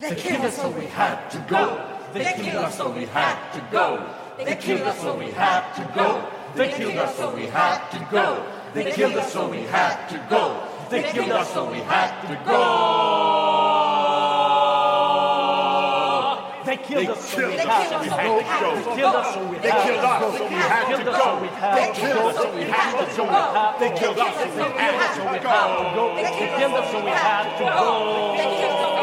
They killed us so we had to go. They killed us so we had to go. They killed us so we had to go. They killed us so we had to go. They killed us so we had to go. They killed us so we had to go. They killed us so we had to go. They killed us so we had to go. They killed us so we had to go. They killed us so we had to go. They killed us so we had to go.